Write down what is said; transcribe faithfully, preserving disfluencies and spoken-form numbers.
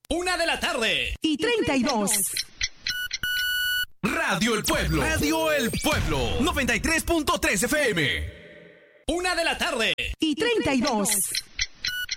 Una de la tarde. Y treinta y dos. Radio El Pueblo. Radio El Pueblo. noventa y tres punto tres F M. Una de la tarde. Y treinta y dos.